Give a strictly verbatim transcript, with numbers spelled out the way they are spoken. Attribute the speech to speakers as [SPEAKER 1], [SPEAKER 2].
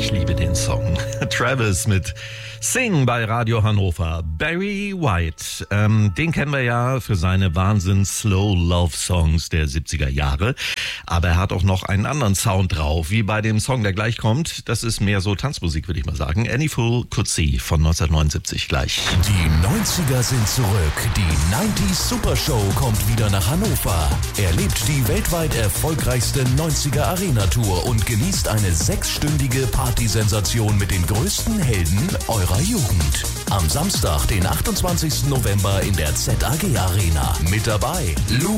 [SPEAKER 1] Ich liebe den Song. Travis mit Sing bei Radio Hannover. Barry White, ähm, den kennen wir ja für seine Wahnsinns-Slow-Love-Songs der siebziger Jahre. Aber er hat auch noch einen anderen Sound drauf, wie bei dem Song, der gleich kommt. Das ist mehr so Tanzmusik, würde ich mal sagen. Any Fool Could See von neunzehnhundertneunundsiebzig gleich.
[SPEAKER 2] Die neunziger sind zurück. Die neunziger Super Show kommt wieder nach Hannover. Erlebt die weltweit erfolgreichste neunziger Arena-Tour und genießt eine sechsstündige Partysensation mit den größten Helden eurer Jugend. Am Samstag, den achtundzwanzigsten November in der Z A G Arena. Mit dabei Lou